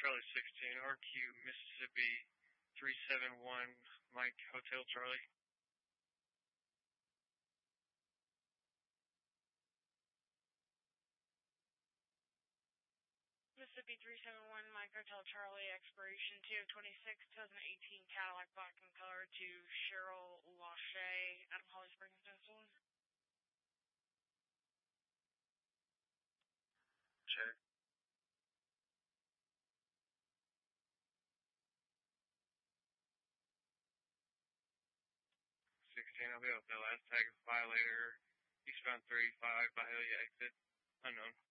Charlie 16, RQ, Mississippi 371, Mike, Hotel Charlie. Mississippi 371, Mike, Hotel Charlie, expiration 2/26/2018, Cadillac black in color to Cheryl Lachey out of Holly Springs, Minnesota. Check. 16, I'll be up the last tag of violator, eastbound 35, Byhalia exit, unknown.